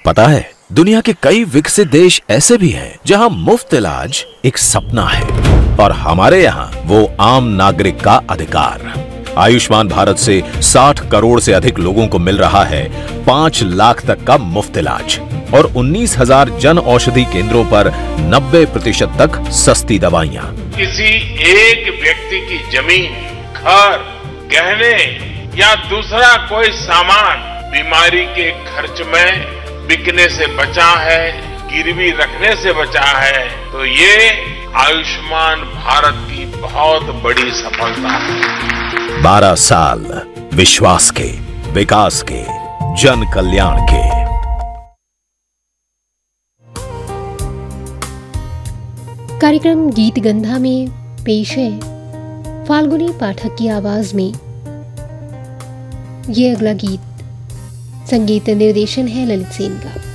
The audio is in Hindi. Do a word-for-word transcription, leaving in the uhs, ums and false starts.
पता है, दुनिया के कई विकसित देश ऐसे भी हैं जहां मुफ्त इलाज एक सपना है और हमारे यहाँ वो आम नागरिक का अधिकार। आयुष्मान भारत से साठ करोड़ से अधिक लोगों को मिल रहा है पाँच लाख तक का मुफ्त इलाज और उन्नीस हजार जन औषधि केंद्रों पर नब्बे प्रतिशत तक सस्ती दवाइयाँ। किसी एक व्यक्ति की जमीन, घर, गहने या दूसरा कोई सामान बीमारी के खर्च में बिकने से बचा है, गिरवी रखने से बचा है, तो ये आयुष्मान भारत की बहुत बड़ी सफलता है। बारह साल विश्वास के, विकास के, जन कल्याण के। कार्यक्रम गीत गंधा में पेश है फाल्गुनी पाठक की आवाज में ये अगला गीत। संगीत निर्देशन है ललित सेन का।